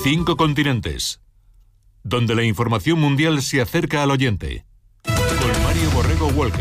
5 continentes, donde la información mundial se acerca al oyente. Con Mario Borrego Walker.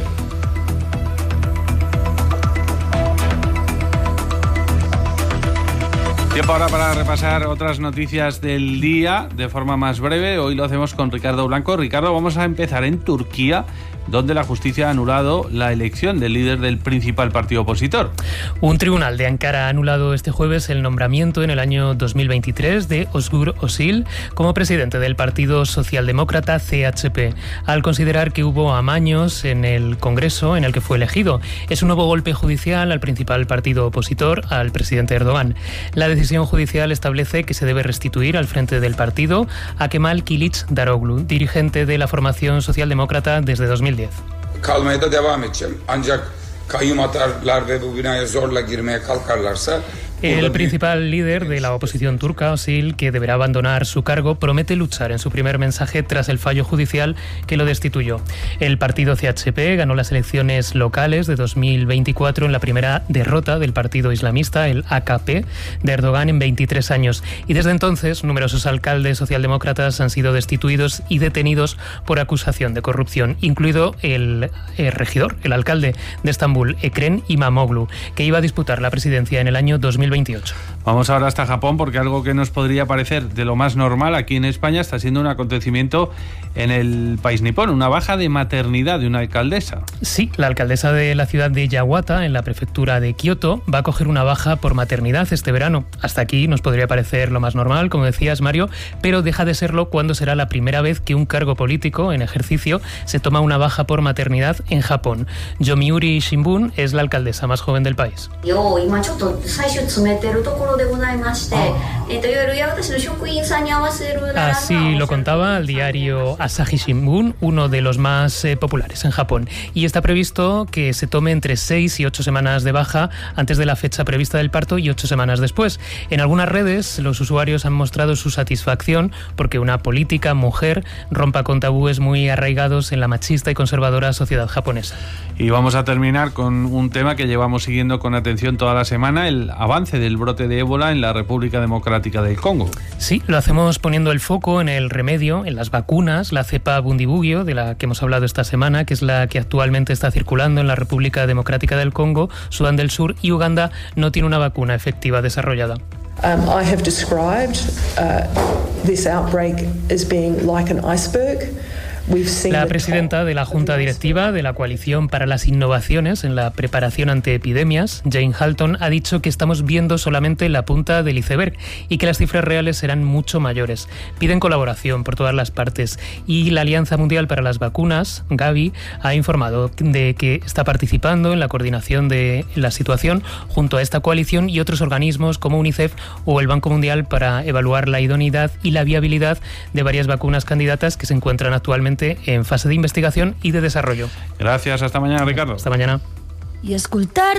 Tiempo ahora para repasar otras noticias del día de forma más breve. Hoy lo hacemos con Ricardo Blanco. Ricardo, vamos a empezar en Turquía, donde la justicia ha anulado la elección del líder del principal partido opositor. Un tribunal de Ankara ha anulado este jueves el nombramiento en el año 2023 de Özgür Özel como presidente del Partido Socialdemócrata CHP, al considerar que hubo amaños en el Congreso en el que fue elegido. Es un nuevo golpe judicial al principal partido opositor, al presidente Erdogan. La decisión judicial establece que se debe restituir al frente del partido a Kemal Kılıçdaroğlu, dirigente de la formación socialdemócrata desde 2010. Kalmaya da devam edeceğim. Ancak kayyum atarlar ve bu binaya zorla girmeye kalkarlarsa. El principal líder de la oposición turca, Özel, que deberá abandonar su cargo, promete luchar en su primer mensaje tras el fallo judicial que lo destituyó. El partido CHP ganó las elecciones locales de 2024 en la primera derrota del partido islamista, el AKP, de Erdogan en 23 años. Y desde entonces, numerosos alcaldes socialdemócratas han sido destituidos y detenidos por acusación de corrupción, incluido el regidor, el alcalde de Estambul, Ekrem İmamoğlu, que iba a disputar la presidencia en el año 2028. Vamos ahora hasta Japón, porque algo que nos podría parecer de lo más normal aquí en España está siendo un acontecimiento en el país nipón, una baja de maternidad de una alcaldesa. Sí, la alcaldesa de la ciudad de Yawata, en la prefectura de Kioto, va a coger una baja por maternidad este verano. Hasta aquí nos podría parecer lo más normal, como decías, Mario, pero deja de serlo cuando será la primera vez que un cargo político en ejercicio se toma una baja por maternidad en Japón. Yomiuri Shimbun es la alcaldesa más joven del país. Así lo contaba el diario Asahi Shimbun, uno de los más populares en Japón. Y está previsto que se tome entre 6 y 8 semanas de baja antes de la fecha prevista del parto y 8 semanas después. En algunas redes los usuarios han mostrado su satisfacción porque una política mujer rompa con tabúes muy arraigados en la machista y conservadora sociedad japonesa. Y vamos a terminar con un tema que llevamos siguiendo con atención toda la semana, el avance del brote de ébola en la República Democrática del Congo. Sí, lo hacemos poniendo el foco en el remedio, en las vacunas, la cepa Bundibugyo, de la que hemos hablado esta semana, que es la que actualmente está circulando en la República Democrática del Congo, Sudán del Sur y Uganda, no tiene una vacuna efectiva desarrollada. I have described this outbreak as being like an iceberg. La presidenta de la Junta Directiva de la Coalición para las Innovaciones en la Preparación ante Epidemias, Jane Halton, ha dicho que estamos viendo solamente la punta del iceberg y que las cifras reales serán mucho mayores. Piden colaboración por todas las partes y la Alianza Mundial para las Vacunas, Gavi, ha informado de que está participando en la coordinación de la situación junto a esta coalición y otros organismos como UNICEF o el Banco Mundial para evaluar la idoneidad y la viabilidad de varias vacunas candidatas que se encuentran actualmente en fase de investigación y de desarrollo. Gracias, hasta mañana, Ricardo. Hasta mañana. Y escoltar